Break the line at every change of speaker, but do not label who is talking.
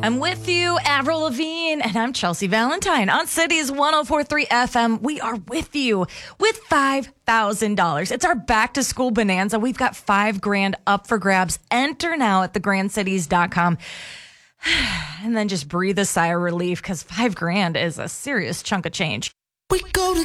I'm with you, Avril Lavigne, and I'm Chelsea Valentine on Cities 104.3 FM. We are with you with $5,000. It's our back to school bonanza. We've got $5,000 up for grabs. Enter now at thegrandcities.com. And then just breathe a sigh of relief because $5,000 is a serious chunk of change.
We go